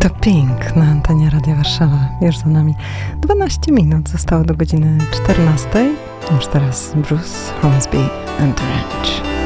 To Pink na antenie Radia Warszawa. Już za nami 12 minut. Zostało do godziny 14. Już teraz Bruce Hornsby and the Ranch.